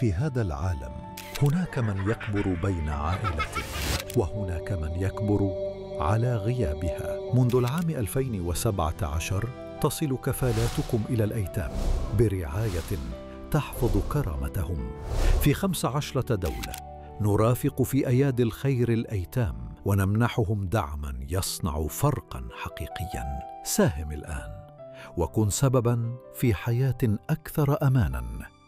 في هذا العالم هناك من يكبر بين عائلته، وهناك من يكبر على غيابها. منذ العام 2017 تصل كفالاتكم إلى الأيتام برعاية تحفظ كرامتهم. في 15 دولة نرافق في أيادي الخير الأيتام ونمنحهم دعما يصنع فرقا حقيقيا. ساهم الآن وكن سببا في حياة أكثر أمانا.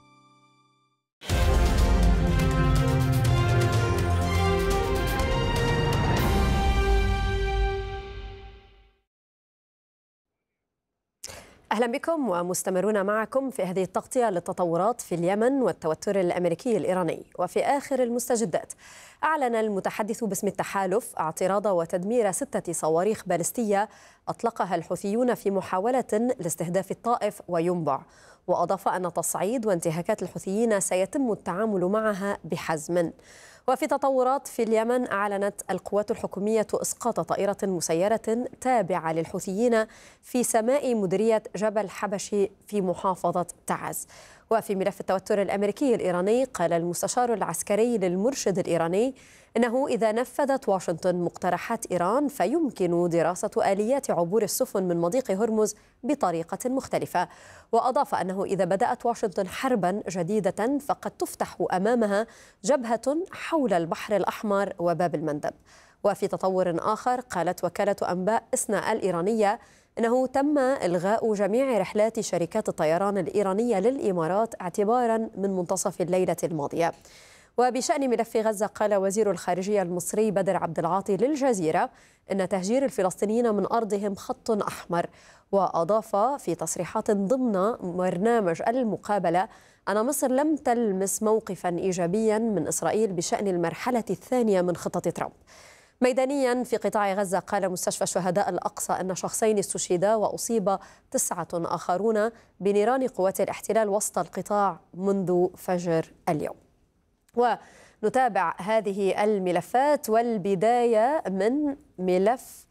أهلا بكم ومستمرون معكم في هذه التغطية للتطورات في اليمن والتوتر الأمريكي الإيراني. وفي آخر المستجدات أعلن المتحدث باسم التحالف اعتراض وتدمير 6 صواريخ باليستية أطلقها الحوثيون في محاولة لاستهداف الطائف وينبع، وأضاف أن تصعيد وانتهاكات الحوثيين سيتم التعامل معها بحزم. وفي تطورات في اليمن أعلنت القوات الحكومية إسقاط طائرة مسيرة تابعة للحوثيين في سماء مديرية جبل حبشي في محافظة تعز. وفي ملف التوتر الأمريكي الإيراني قال المستشار العسكري للمرشد الإيراني إنه إذا نفذت واشنطن مقترحات إيران فيمكن دراسة آليات عبور السفن من مضيق هرمز بطريقة مختلفة. وأضاف أنه إذا بدأت واشنطن حربا جديدة فقد تفتح أمامها جبهة حول البحر الأحمر وباب المندب. وفي تطور آخر قالت وكالة أنباء إسنا الإيرانية إنه تم إلغاء جميع رحلات شركات الطيران الإيرانية للإمارات اعتبارا من منتصف الليلة الماضية. وبشأن ملف غزة قال وزير الخارجية المصري بدر عبد العاطي للجزيرة إن تهجير الفلسطينيين من أرضهم خط أحمر. وأضاف في تصريحات ضمن برنامج المقابلة أن مصر لم تلمس موقفا إيجابيا من إسرائيل بشأن المرحلة الثانية من خطة ترامب. ميدانيا في قطاع غزة قال مستشفى شهداء الأقصى أن شخصين استشهدا وأصيب 9 آخرون بنيران قوات الاحتلال وسط القطاع منذ فجر اليوم. ونتابع هذه الملفات، والبداية من ملف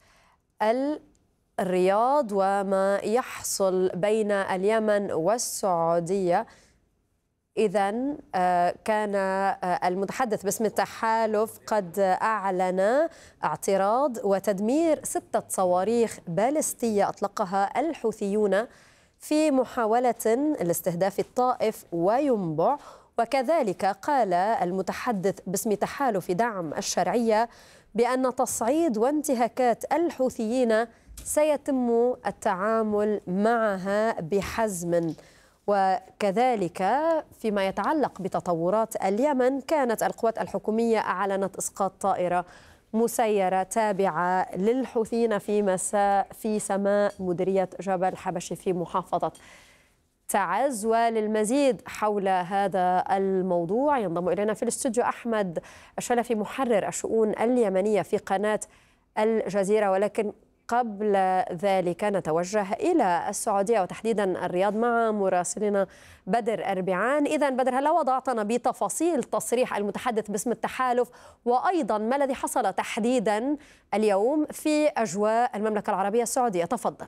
الرياض وما يحصل بين اليمن والسعودية. إذن كان المتحدث باسم التحالف قد أعلن اعتراض وتدمير 6 صواريخ باليستية أطلقها الحوثيون في محاولة لاستهداف الطائف وينبع. وكذلك قال المتحدث باسم تحالف دعم الشرعية بأن تصعيد وانتهاكات الحوثيين سيتم التعامل معها بحزم. وكذلك فيما يتعلق بتطورات اليمن كانت القوات الحكومية أعلنت إسقاط طائرة مسيرة تابعة للحوثيين في سماء مديرية جبل حبشي في محافظة تعز. وللمزيد حول هذا الموضوع ينضم إلينا في الاستوديو أحمد الشلفي محرر الشؤون اليمنية في قناة الجزيرة. ولكن قبل ذلك نتوجه إلى السعودية وتحديدا الرياض مع مراسلنا بدر أربعان. إذن بدر، هل وضعتنا بتفاصيل تصريح المتحدث باسم التحالف، وأيضا ما الذي حصل تحديدا اليوم في أجواء المملكة العربية السعودية؟ تفضل.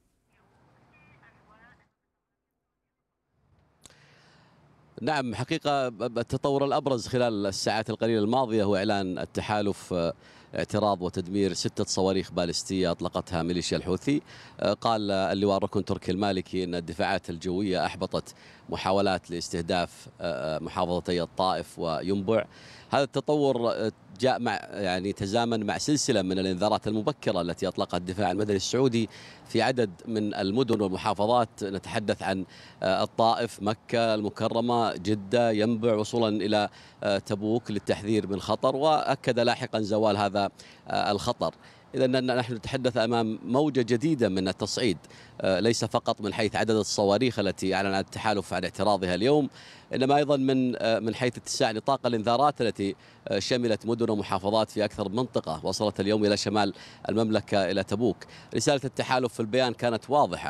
نعم، حقيقة التطور الأبرز خلال الساعات القليلة الماضية هو إعلان التحالف اعتراض وتدمير 6 صواريخ باليستية أطلقتها ميليشيا الحوثي. قال اللواء الركن تركي المالكي أن الدفاعات الجوية أحبطت محاولات لاستهداف محافظتي الطائف وينبع. هذا التطور جاء تزامن مع سلسلة من الإنذارات المبكرة التي أطلقها الدفاع المدني السعودي في عدد من المدن والمحافظات. نتحدث عن الطائف، مكة المكرمة، جدة، ينبع، وصولا إلى تبوك للتحذير من خطر، وأكد لاحقا زوال هذا الخطر. إذن نحن نتحدث أمام موجة جديدة من التصعيد، ليس فقط من حيث عدد الصواريخ التي أعلن التحالف عن اعتراضها اليوم، إنما أيضا من حيث اتساع نطاق الإنذارات التي شملت مدن ومحافظات في أكثر من منطقة، وصلت اليوم إلى شمال المملكة إلى تبوك. رسالة التحالف في البيان كانت واضحة،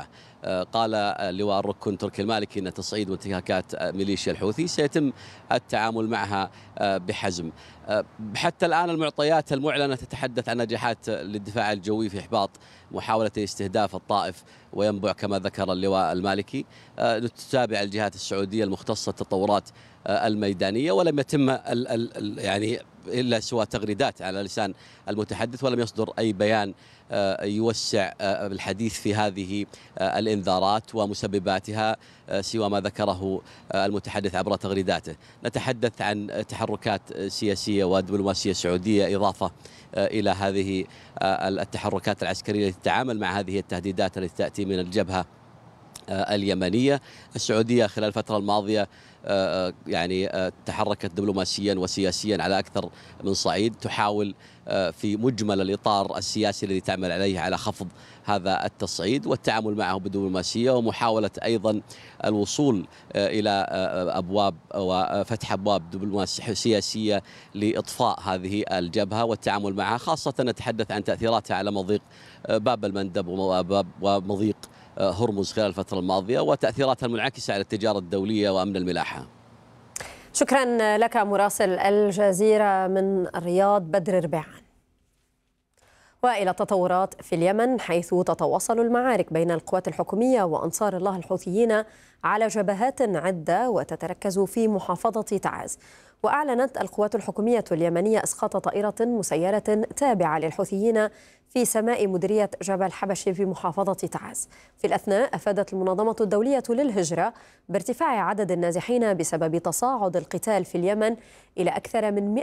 قال لواء الركن تركي المالكي أن تصعيد وانتهاكات ميليشيا الحوثي سيتم التعامل معها بحزم. حتى الآن المعطيات المعلنة تتحدث عن نجاحات للدفاع الجوي في إحباط محاولة استهداف الطائف وينبع كما ذكر اللواء المالكي. تتابع الجهات السعودية المختصة التطورات الميدانية، ولم يتم يعني إلا سوى تغريدات على لسان المتحدث، ولم يصدر أي بيان يوسع الحديث في هذه الإنذارات ومسبباتها سوى ما ذكره المتحدث عبر تغريداته. نتحدث عن تحركات سياسية ودبلوماسية سعودية إضافة إلى هذه التحركات العسكرية التي تتعامل مع هذه التهديدات التي تأتي من الجبهة اليمنية. السعودية خلال الفترة الماضية يعني تحركت دبلوماسيا وسياسيا على أكثر من صعيد، تحاول في مجمل الإطار السياسي الذي تعمل عليه على خفض هذا التصعيد والتعامل معه بدبلوماسية، ومحاولة أيضا الوصول إلى أبواب وفتح أبواب دبلوماسية سياسية لإطفاء هذه الجبهة والتعامل معها، خاصة نتحدث عن تأثيراتها على مضيق باب المندب ومضيق هرمز خلال الفترة الماضية وتأثيراتها المنعكسة على التجارة الدولية وأمن الملاحة. شكرا لك مراسل الجزيرة من الرياض بدر ربيعان. وإلى التطورات في اليمن، حيث تتواصل المعارك بين القوات الحكومية وأنصار الله الحوثيين على جبهات عدة وتتركز في محافظة تعز. وأعلنت القوات الحكومية اليمنية إسقاط طائرة مسيرة تابعة للحوثيين في سماء مديرية جبل حبشي في محافظة تعز. في الأثناء أفادت المنظمة الدولية للهجرة بارتفاع عدد النازحين بسبب تصاعد القتال في اليمن إلى أكثر من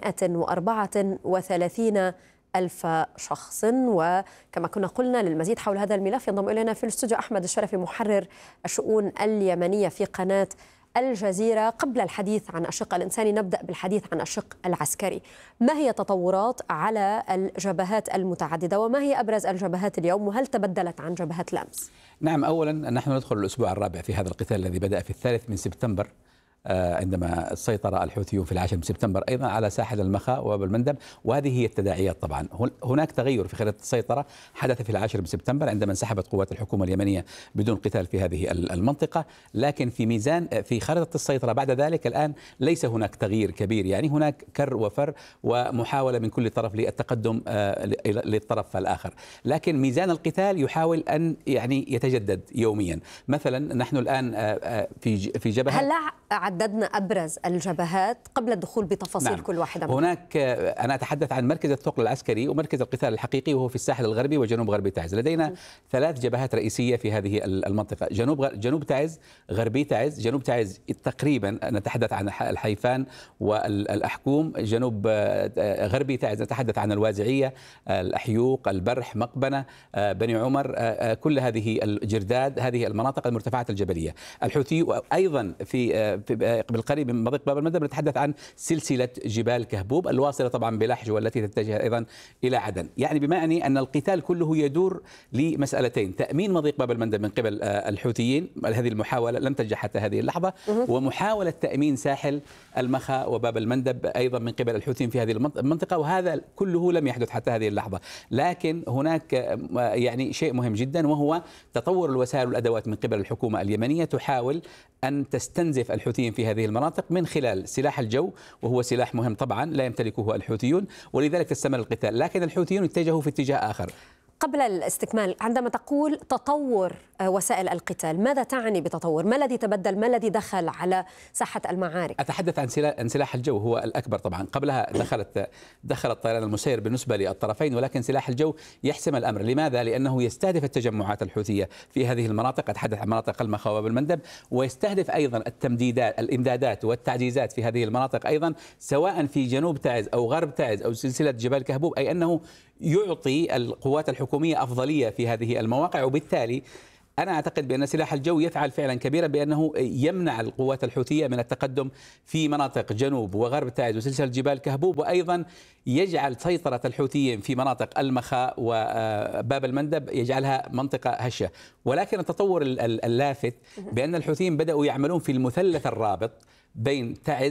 134 ألف شخص. وكما كنا قلنا، للمزيد حول هذا الملف ينضم إلينا في الاستوديو أحمد الشرفي، محرر الشؤون اليمنية في قناة الجزيرة. قبل الحديث عن الشق الإنساني نبدأ بالحديث عن الشق العسكري. ما هي تطورات على الجبهات المتعددة، وما هي أبرز الجبهات اليوم، وهل تبدلت عن جبهات الأمس؟ نعم، أولا نحن ندخل الأسبوع الرابع في هذا القتال الذي بدأ في 3 سبتمبر عندما سيطر الحوثيون في 10 سبتمبر أيضا على ساحل المخا وباب المندب، وهذه هي التداعيات. طبعا هناك تغير في خريطة السيطرة حدث في 10 سبتمبر عندما انسحبت قوات الحكومة اليمنية بدون قتال في هذه المنطقة، لكن في ميزان في خريطة السيطرة بعد ذلك الآن ليس هناك تغيير كبير، يعني هناك كر وفر ومحاولة من كل طرف للتقدم للطرف الآخر، لكن ميزان القتال يحاول أن يعني يتجدد يوميا. مثلا نحن الآن في جبهة، هل عددنا أبرز الجبهات قبل الدخول بتفاصيل كل واحدة منها؟ هناك أنا أتحدث عن مركز الثقل العسكري ومركز القتال الحقيقي، وهو في الساحل الغربي وجنوب غربي تعز. لدينا 3 جبهات رئيسية في هذه المنطقة: جنوب تعز، غربي تعز. جنوب تعز تقريبا نتحدث عن الحيفان والأحكوم، جنوب غربي تعز نتحدث عن الوازعية، الأحيوق، البرح، مقبنة، بني عمر، كل هذه الجرداد، هذه المناطق المرتفعات الجبلية. الحوثي أيضا بالقريب من مضيق باب المندب نتحدث عن سلسلة جبال كهبوب الواصلة طبعا بلحج والتي تتجه أيضا إلى عدن. يعني بمعنى أن القتال كله يدور لمسألتين: تأمين مضيق باب المندب من قبل الحوثيين، هذه المحاولة لم تنجح حتى هذه اللحظة، ومحاولة تأمين ساحل المخا وباب المندب أيضا من قبل الحوثيين في هذه المنطقة، وهذا كله لم يحدث حتى هذه اللحظة. لكن هناك يعني شيء مهم جدا، وهو تطور الوسائل والأدوات من قبل الحكومة اليمنية، تحاول أن تستنزف الحوثيين في هذه المناطق من خلال سلاح الجو، وهو سلاح مهم طبعا لا يمتلكه الحوثيون، ولذلك تستمر القتال. لكن الحوثيون اتجهوا في اتجاه آخر. قبل الاستكمال، عندما تقول تطور وسائل القتال، ماذا تعني بتطور؟ ما الذي تبدل؟ ما الذي دخل على ساحة المعارك؟ أتحدث عن سلاح الجو، هو الأكبر طبعا. قبلها دخل الطيران المسير بالنسبة للطرفين، ولكن سلاح الجو يحسم الأمر. لماذا؟ لأنه يستهدف التجمعات الحوثية في هذه المناطق، أتحدث عن مناطق المخا وباب المندب، ويستهدف أيضا الإمدادات والتعزيزات في هذه المناطق أيضا، سواء في جنوب تعز أو غرب تعز أو سلسلة جبال كهبوب، أي أنه يعطي القوات الحكومية أفضلية في هذه المواقع. وبالتالي أنا أعتقد بأن سلاح الجو يفعل فعلا كبيرا، بأنه يمنع القوات الحوثية من التقدم في مناطق جنوب وغرب تعز وسلسلة جبال كهبوب، وأيضا يجعل سيطرة الحوثيين في مناطق المخا وباب المندب يجعلها منطقة هشة. ولكن التطور اللافت بأن الحوثيين بدأوا يعملون في المثلث الرابط بين تعز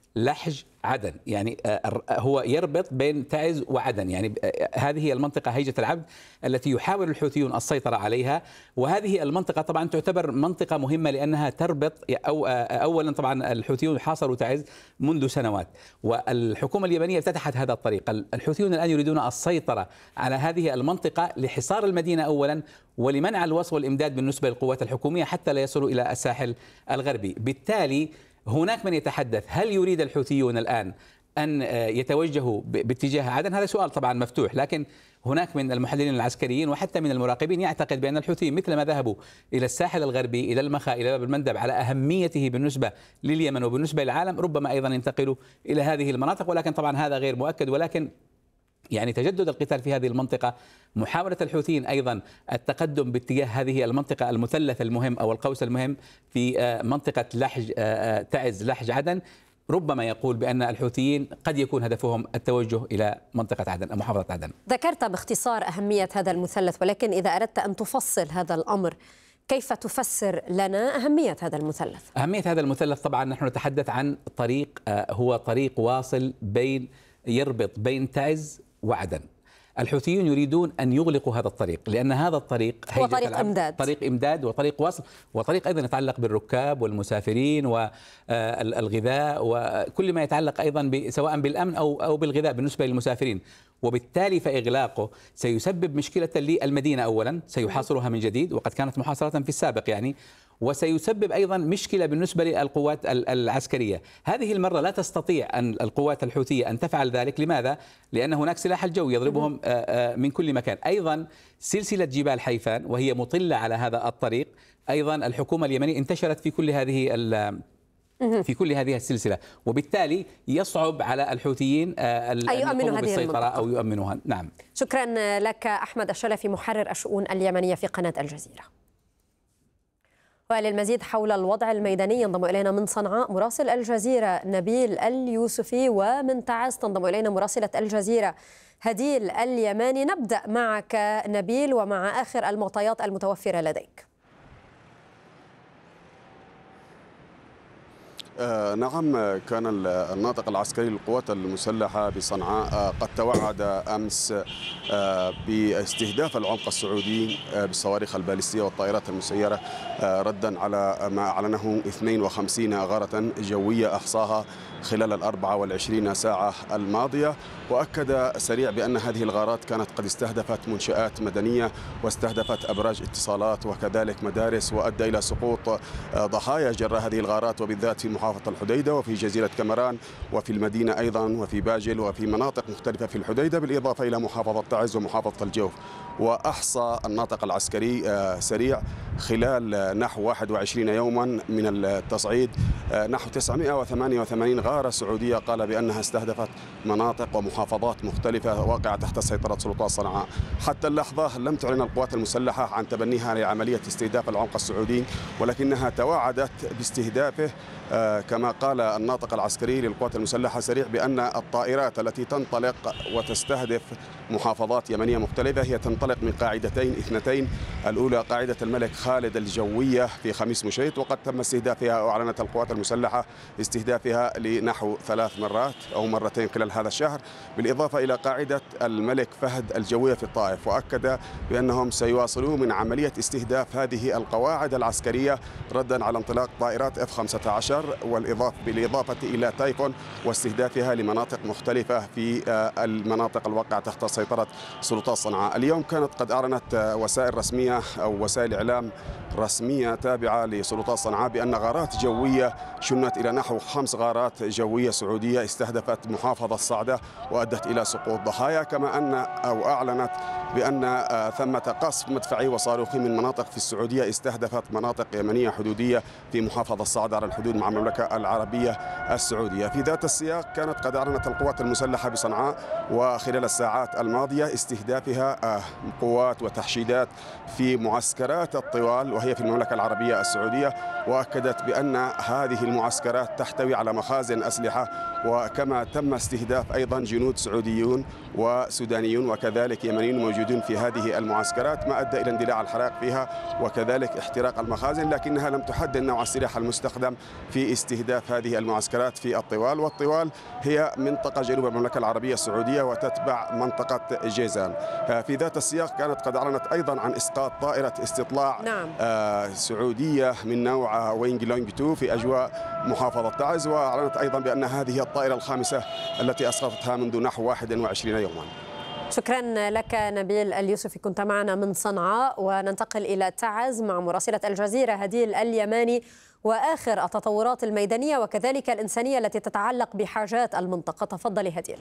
لحج عدن، يعني هو يربط بين تعز وعدن، يعني هذه هي المنطقة هيجة العبد التي يحاول الحوثيون السيطرة عليها. وهذه المنطقة طبعا تعتبر منطقة مهمة لأنها تربط، أولا طبعا الحوثيون حاصروا تعز منذ سنوات، والحكومة اليمنية فتحت هذا الطريق. الحوثيون الآن يريدون السيطرة على هذه المنطقة لحصار المدينة أولا، ولمنع الوصل والإمداد بالنسبة للقوات الحكومية حتى لا يصلوا إلى الساحل الغربي. بالتالي هناك من يتحدث هل يريد الحوثيون الآن أن يتوجهوا باتجاه عدن؟ هذا سؤال طبعا مفتوح، لكن هناك من المحللين العسكريين وحتى من المراقبين يعتقد بأن الحوثيين مثلما ذهبوا إلى الساحل الغربي، إلى المخا، إلى باب المندب على أهميته بالنسبة لليمن وبالنسبة للعالم، ربما أيضا ينتقلوا إلى هذه المناطق، ولكن طبعا هذا غير مؤكد. ولكن يعني تجدد القتال في هذه المنطقة، محاولة الحوثيين أيضا التقدم باتجاه هذه المنطقة المثلث المهم أو القوس المهم في منطقة لحج تعز لحج عدن، ربما يقول بأن الحوثيين قد يكون هدفهم التوجه إلى منطقة عدن أو محافظة عدن. ذكرت باختصار أهمية هذا المثلث، ولكن إذا أردت أن تفصل هذا الأمر كيف تفسر لنا أهمية هذا المثلث؟ أهمية هذا المثلث طبعا نحن نتحدث عن طريق هو طريق واصل يربط بين تعز وعدن. الحوثيون يريدون أن يغلقوا هذا الطريق لأن هذا الطريق هو طريق إمداد، طريق إمداد وطريق وصل، وطريق أيضا يتعلق بالركاب والمسافرين والغذاء وكل ما يتعلق أيضا سواء بالأمن أو بالغذاء بالنسبة للمسافرين. وبالتالي فإغلاقه سيسبب مشكلة للمدينة أولا، سيحاصرها من جديد وقد كانت محاصرة في السابق يعني، وسيسبب أيضا مشكلة بالنسبة للقوات العسكرية. هذه المرة لا تستطيع أن القوات الحوثية أن تفعل ذلك. لماذا؟ لأن هناك سلاح الجو يضربهم من كل مكان. أيضا سلسلة جبال حيفان وهي مطلة على هذا الطريق، أيضا الحكومة اليمنية انتشرت في كل هذه السلسلة، وبالتالي يصعب على الحوثيين أن يقوموا بالسيطرة أو يؤمنوها. نعم. شكرا لك أحمد الشلفي، محرر الشؤون اليمنية في قناة الجزيرة. وللمزيد حول الوضع الميداني ينضم إلينا من صنعاء مراسل الجزيرة نبيل اليوسفي، ومن تعز تنضم إلينا مراسلة الجزيرة هديل اليماني. نبدأ معك نبيل ومع آخر المعطيات المتوفرة لديك. نعم، كان الناطق العسكري للقوات المسلحة بصنعاء قد توعد أمس باستهداف العمق السعودي بالصواريخ البالستية والطائرات المسيرة ردا على ما أعلنه 52 غارة جوية أحصاها خلال 24 ساعة الماضية. وأكد سريع بأن هذه الغارات كانت قد استهدفت منشآت مدنية واستهدفت أبراج اتصالات وكذلك مدارس، وأدى إلى سقوط ضحايا جراء هذه الغارات، وبالذات في محافظة الحديدة وفي جزيرة كمران وفي المدينة أيضا وفي باجل وفي مناطق مختلفة في الحديدة، بالإضافة إلى محافظة تعز ومحافظة الجوف. وأحصى الناطق العسكري سريع خلال نحو 21 يوما من التصعيد نحو 988 غارة سعودية قال بأنها استهدفت مناطق ومحافظات مختلفة واقعة تحت سيطرة سلطات صنعاء. حتى اللحظة لم تعلن القوات المسلحة عن تبنيها لعملية استهداف العمق السعودي، ولكنها توعدت باستهدافه كما قال الناطق العسكري للقوات المسلحة سريع بأن الطائرات التي تنطلق وتستهدف محافظات يمنية مختلفة هي تنطلق من قاعدتين اثنتين. الأولى قاعدة الملك خالد الجوية في خميس مشيط، وقد تم استهدافها وأعلنت القوات المسلحة استهدافها لنحو 3 مرات أو مرتين خلال هذا الشهر، بالإضافة إلى قاعدة الملك فهد الجوية في الطائف. وأكد بأنهم سيواصلون من عملية استهداف هذه القواعد العسكرية ردا على انطلاق طائرات F-15 بالإضافة إلى تايفون واستهدافها لمناطق مختلفة في المناطق الواقعة تحت سيطرة سلطات صنعاء. اليوم كانت قد أعلنت وسائل رسمية أو وسائل إعلام رسمية تابعة لسلطات صنعاء بأن غارات جوية شنت إلى نحو 5 غارات جوية سعودية استهدفت محافظة صعدة وأدت إلى سقوط ضحايا، كما أن أو أعلنت بأن ثمة قصف مدفعي وصاروخي من مناطق في السعودية استهدفت مناطق يمنية حدودية في محافظة صعدة على الحدود مع المملكة العربية السعودية. في ذات السياق كانت قد أعلنت القوات المسلحة بصنعاء وخلال الساعات الماضية استهدافها قوات وتحشيدات في معسكرات الطوال وهي في المملكة العربية السعودية، وأكدت بأن هذه المعسكرات تحتوي على مخازن أسلحة، وكما تم استهداف أيضا جنود سعوديون وسودانيون وكذلك يمنيون موجودون في هذه المعسكرات، ما أدى إلى اندلاع الحرائق فيها وكذلك احتراق المخازن، لكنها لم تحدد نوع السلاح المستخدم في استهداف هذه المعسكرات في الطوال. والطوال هي منطقة جنوب المملكة العربية السعودية وتتبع منطقة جيزان. في ذات السياق كانت قد أعلنت أيضا عن إسقاط طائرة استطلاع سعودية من نوع وينج لونج 2 في أجواء محافظة تعز، وأعلنت أيضا بأن هذه هي الطائرة الخامسة التي أسقطتها منذ نحو 21 يوما. شكرا لك نبيل اليوسفي، كنت معنا من صنعاء. وننتقل إلى تعز مع مراسلة الجزيرة هديل اليماني وآخر التطورات الميدانية وكذلك الإنسانية التي تتعلق بحاجات المنطقة. تفضلي هديل.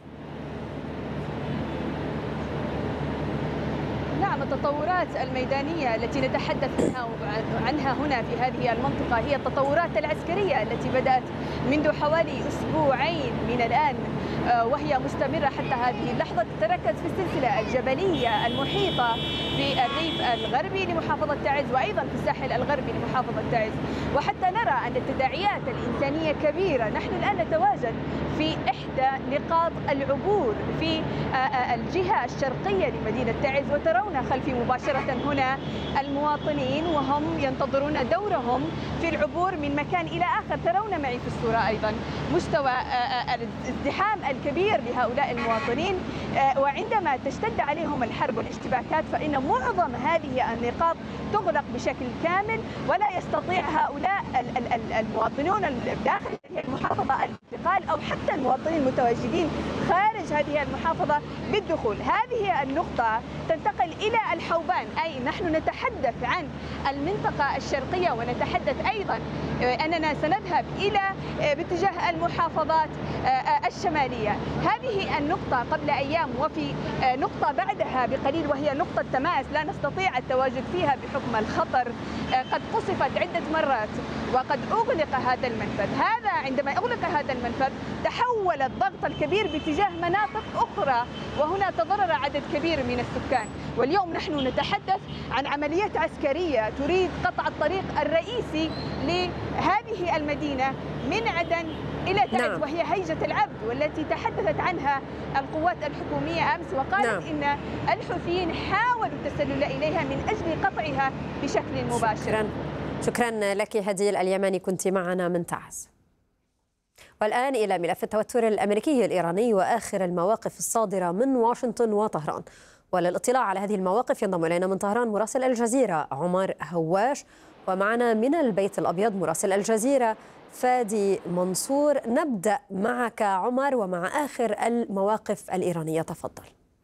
نعم، التطورات الميدانية التي نتحدث عنها هنا في هذه المنطقة هي التطورات العسكرية التي بدأت منذ حوالي أسبوعين من الآن وهي مستمرة حتى هذه اللحظة، تتركز في السلسلة الجبلية المحيطة بالريف الغربي لمحافظة تعز وأيضا في الساحل الغربي لمحافظة تعز. وحتى نرى أن التداعيات الإنسانية كبيرة. نحن الآن نتواجد في إحدى نقاط العبور في الجهة الشرقية لمدينة تعز، وترون خلفي مباشرة هنا المواطنين وهم ينتظرون دورهم في العبور من مكان إلى آخر. ترون معي في الصورة أيضا مستوى الازدحام الكبير لهؤلاء المواطنين، وعندما تشتد عليهم الحرب والاشتباكات فإن معظم هذه النقاط تغلق بشكل كامل، ولا يستطيع هؤلاء المواطنون داخل المحافظة الانتقال أو حتى المواطنين المتواجدين خارج هذه المحافظة بالدخول. هذه النقطة تنتقل إلى الحوبان، أي نحن نتحدث عن المنطقة الشرقية ونتحدث أيضا أننا سنذهب إلى باتجاه المحافظات الشمالية. هذه النقطة قبل أيام وفي نقطة بعدها بقليل وهي نقطة تماس لا نستطيع التواجد فيها بحكم الخطر، قد قصفت عدة مرات وقد أغلق هذا المنفذ. هذا عندما أغلق هذا المنفذ تحول الضغط الكبير باتجاه مناطق أخرى، وهنا تضرر عدد كبير من السكان. واليوم نحن نتحدث عن عمليات عسكرية تريد قطع الطريق الرئيسي لهذه المدينة من عدن إلى تعز، وهي هيجة العبد والتي تحدثت عنها القوات الحكومية أمس وقالت إن الحوثيين حاولوا التسلل إليها من أجل قطعها بشكل مباشر. شكرا لك هديل اليماني، كنت معنا من تعز. والآن إلى ملف التوتر الأمريكي الإيراني وآخر المواقف الصادرة من واشنطن وطهران. وللاطلاع على هذه المواقف ينضم إلينا من طهران مراسل الجزيرة عمر هواش، ومعنا من البيت الأبيض مراسل الجزيرة فادي منصور. نبدأ معك عمر ومع آخر المواقف الإيرانية، تفضل.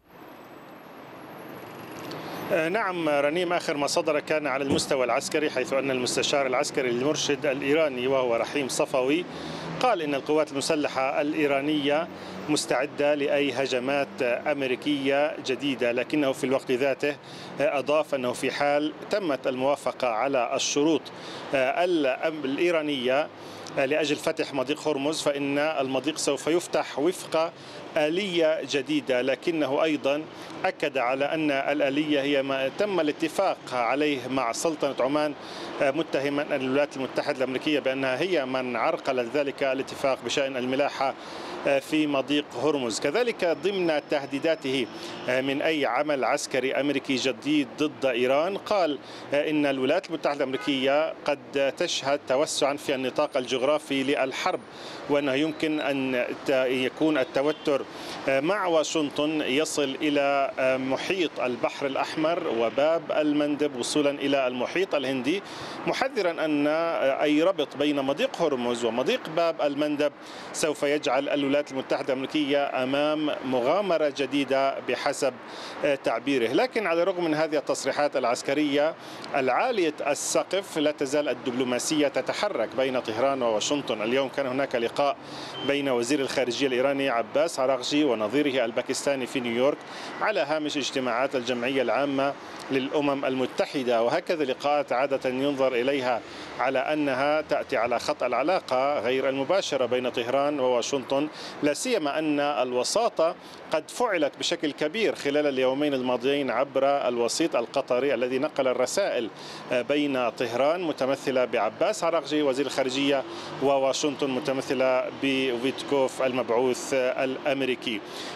نعم رنيم، آخر ما صدر كان على المستوى العسكري، حيث أن المستشار العسكري المرشد الإيراني وهو رحيم صفوي قال إن القوات المسلحة الإيرانية مستعدة لأي هجمات أمريكية جديدة، لكنه في الوقت ذاته أضاف أنه في حال تمت الموافقة على الشروط الإيرانية لأجل فتح مضيق هرمز فإن المضيق سوف يفتح وفق آلية جديدة. لكنه أيضا أكد على أن الآلية هي ما تم الاتفاق عليه مع سلطنة عمان، متهما الولايات المتحدة الأمريكية بأنها هي من عرقلت ذلك الاتفاق بشأن الملاحة في مضيق هرمز. كذلك ضمن تهديداته من أي عمل عسكري أمريكي جديد ضد إيران، قال إن الولايات المتحدة الأمريكية قد تشهد توسعا في النطاق الجغرافي للحرب، وأنه يمكن أن يكون التوتر مع واشنطن يصل إلى محيط البحر الأحمر وباب المندب وصولا إلى المحيط الهندي، محذرا أن أي ربط بين مضيق هرمز ومضيق باب المندب سوف يجعل الولايات المتحدة الأمريكية أمام مغامرة جديدة بحسب تعبيره. لكن على الرغم من هذه التصريحات العسكرية العالية السقف لا تزال الدبلوماسية تتحرك بين طهران وواشنطن. اليوم كان هناك لقاء بين وزير الخارجية الإيراني عباس عراغجي ونظيره الباكستاني في نيويورك على هامش اجتماعات الجمعية العامة للأمم المتحدة، وهكذا لقاءات عادة ينظر إليها على أنها تأتي على خط العلاقة غير المباشرة بين طهران وواشنطن، لا سيما أن الوساطة قد فعلت بشكل كبير خلال اليومين الماضيين عبر الوسيط القطري الذي نقل الرسائل بين طهران متمثلة بعباس عراغجي وزير الخارجية وواشنطن متمثلة بويتكوف المبعوث الأمريكي.